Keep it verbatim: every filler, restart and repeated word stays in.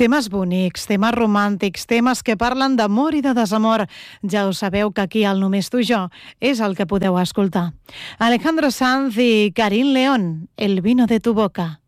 Temes bonics, temes romàntics, temes que parlen d'amor i de desamor. Ja ho sabeu que aquí al Només tu i jo és el que podeu escoltar. Alejandro Sanz i Karim León, El vino de tu boca.